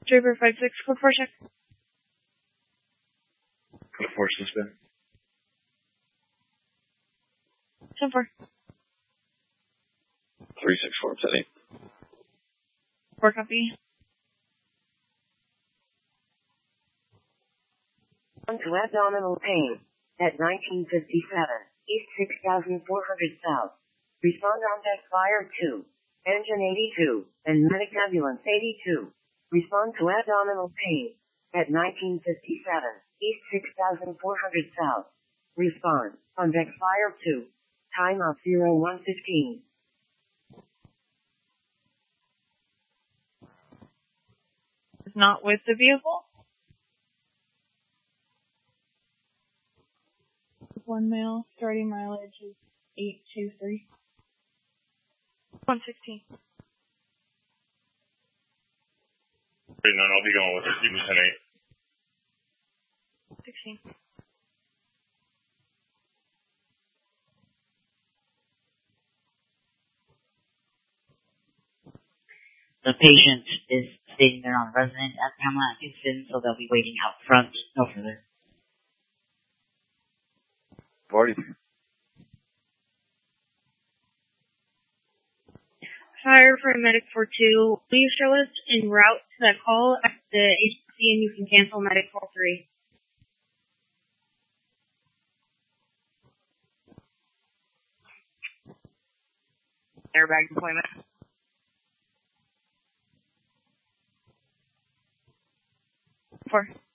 Draper 5-6, code 4 check. Code 4 suspend. 10-4. 364, setting. 4 copy. To abdominal pain at 1957 East 6400 South. Respond on deck fire 2, engine 82, and medic ambulance 82. Respond to abdominal pain at 1957 East 6400 South. Respond on deck fire 2, time of 01:15. Is not with the vehicle. One male, starting mileage is 823. 116. Wait, no, I'll be going with it. 16. The patient is stating they're on resident at Pamela Houston, so they'll be waiting out front. No further. 40. Fire for medic 42. Please show us en route to that call at the agency and you can cancel medic 43. Airbag deployment. 4.